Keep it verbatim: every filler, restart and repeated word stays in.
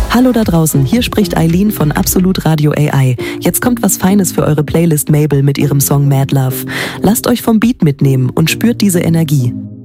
Hallo da draußen, hier spricht Eileen von Absolut Radio A I. Jetzt kommt was Feines für eure Playlist Mabel mit ihrem Song Mad Love. Lasst euch vom Beat mitnehmen und spürt diese Energie.